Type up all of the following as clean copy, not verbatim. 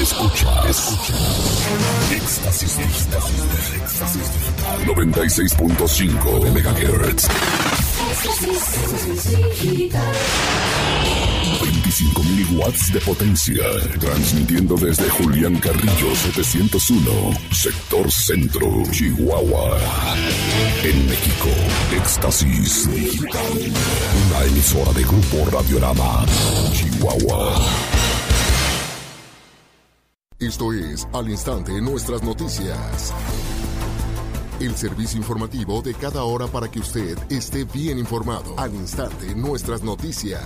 Escucha. Éxtasis Digital. 96.5 MHz. 25.000 watts de potencia. Transmitiendo desde Julián Carrillo 701, sector centro, Chihuahua. En México, Éxtasis Digital. Una emisora de Grupo Radiorama, Chihuahua. Esto es Al Instante Nuestras Noticias. El servicio informativo de cada hora para que usted esté bien informado. Al Instante Nuestras Noticias.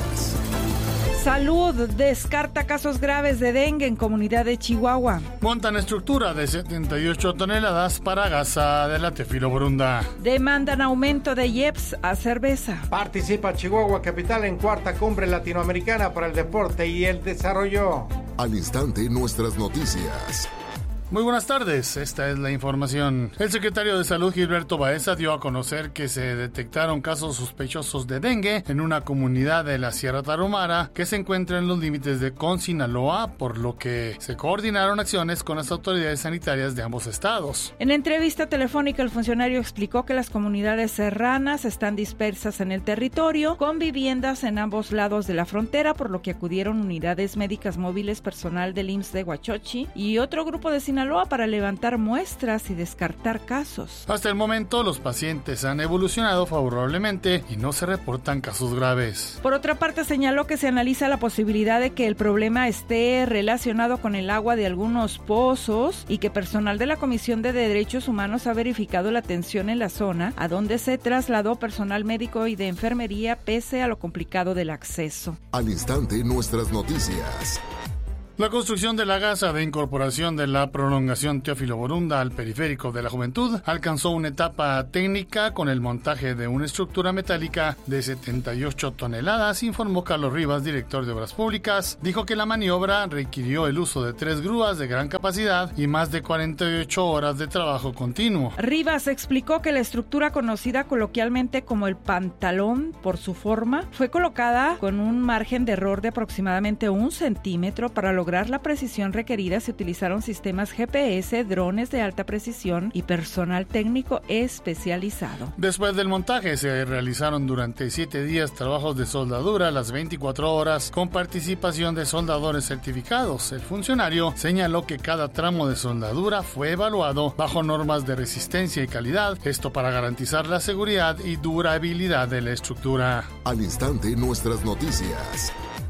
Salud descarta casos graves de dengue en comunidad de Chihuahua. Montan estructura de 78 toneladas para gasa de la Tefilobrunda. Demandan aumento de IEPS a cerveza. Participa Chihuahua Capital en cuarta cumbre latinoamericana para el deporte y el desarrollo. Al Instante Nuestras Noticias. Muy buenas tardes, esta es la información. El secretario de Salud, Gilberto Baeza, dio a conocer que se detectaron casos sospechosos de dengue en una comunidad de la Sierra Tarahumara que se encuentra en los límites con Sinaloa, por lo que se coordinaron acciones con las autoridades sanitarias de ambos estados. En entrevista telefónica, el funcionario explicó que las comunidades serranas están dispersas en el territorio, con viviendas en ambos lados de la frontera, por lo que acudieron unidades médicas móviles, personal del IMSS de Huachochi y otro grupo de Sinaloa para levantar muestras y descartar casos. Hasta el momento, los pacientes han evolucionado favorablemente y no se reportan casos graves. Por otra parte, señaló que se analiza la posibilidad de que el problema esté relacionado con el agua de algunos pozos y que personal de la Comisión de Derechos Humanos ha verificado la tensión en la zona, a donde se trasladó personal médico y de enfermería pese a lo complicado del acceso. Al Instante Nuestras Noticias. La construcción de la gasa de incorporación de la prolongación Teófilo Borunda al periférico de la Juventud alcanzó una etapa técnica con el montaje de una estructura metálica de 78 toneladas, informó Carlos Rivas, director de Obras Públicas. Dijo que la maniobra requirió el uso de 3 grúas de gran capacidad y más de 48 horas de trabajo continuo. Rivas explicó que la estructura, conocida coloquialmente como el pantalón por su forma, fue colocada con un margen de error de aproximadamente 1 centímetro. Para lograr la precisión requerida se utilizaron sistemas GPS, drones de alta precisión y personal técnico especializado. Después del montaje se realizaron durante 7 días trabajos de soldadura a las 24 horas con participación de soldadores certificados. El funcionario señaló que cada tramo de soldadura fue evaluado bajo normas de resistencia y calidad, esto para garantizar la seguridad y durabilidad de la estructura. Al Instante Nuestras Noticias.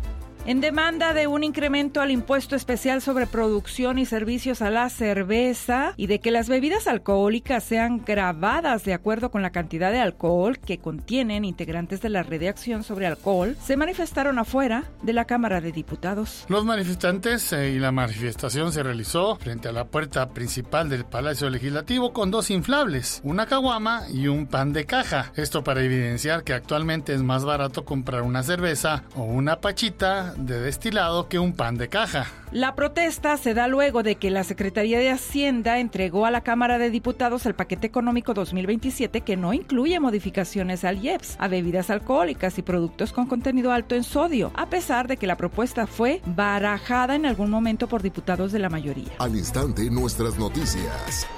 En demanda de un incremento al impuesto especial sobre producción y servicios a la cerveza y de que las bebidas alcohólicas sean gravadas de acuerdo con la cantidad de alcohol que contienen, integrantes de la Red de Acción sobre Alcohol se manifestaron afuera de la Cámara de Diputados. Los manifestantes y la manifestación se realizó frente a la puerta principal del Palacio Legislativo con 2 inflables, una caguama y un pan de caja. Esto para evidenciar que actualmente es más barato comprar una cerveza o una pachita de destilado que un pan de caja. La protesta se da luego de que la Secretaría de Hacienda entregó a la Cámara de Diputados el paquete económico 2027 que no incluye modificaciones al IEPS, a bebidas alcohólicas y productos con contenido alto en sodio, a pesar de que la propuesta fue barajada en algún momento por diputados de la mayoría. Al Instante Nuestras Noticias.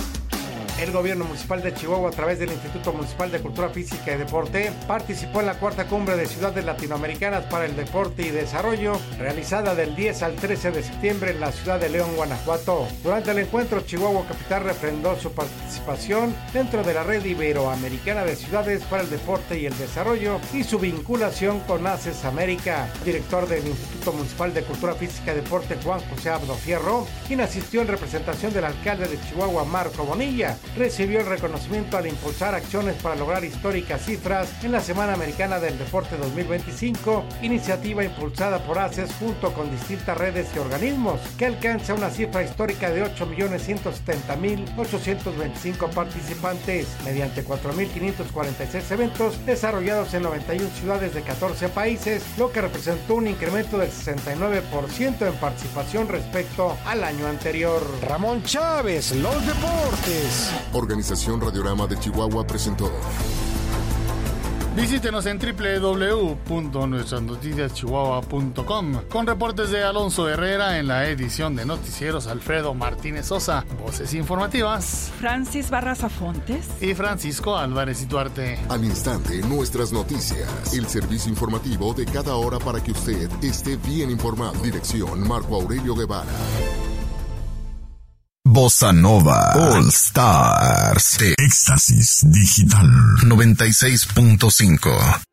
El gobierno municipal de Chihuahua, a través del Instituto Municipal de Cultura Física y Deporte, participó en la cuarta cumbre de ciudades latinoamericanas para el deporte y desarrollo, realizada del 10 al 13 de septiembre en la ciudad de León, Guanajuato. Durante el encuentro, Chihuahua Capital refrendó su participación dentro de la Red Iberoamericana de Ciudades para el Deporte y el Desarrollo y su vinculación con ACES América. El director del Instituto Municipal de Cultura Física y Deporte, Juan José Abdo Fierro, quien asistió en representación del alcalde de Chihuahua, Marco Bonilla, recibió el reconocimiento al impulsar acciones para lograr históricas cifras en la Semana Americana del Deporte 2025, iniciativa impulsada por ACES junto con distintas redes y organismos, que alcanza una cifra histórica de 8.170.825 participantes, mediante 4.546 eventos desarrollados en 91 ciudades de 14 países, lo que representó un incremento del 69% en participación respecto al año anterior. Ramón Chávez, los deportes. Organización Radiorama de Chihuahua presentó Visítenos en www.nuestrasnoticiaschihuahua.com con reportes de Alonso Herrera en la edición de noticieros Alfredo Martínez Sosa, voces informativas Francis Barraza Fontes y Francisco Álvarez Ituarte. Al instante, nuestras noticias, el servicio informativo de cada hora para que usted esté bien informado. Dirección Marco Aurelio Guevara. Bossa Nova All Stars de Éxtasis Digital 96.5.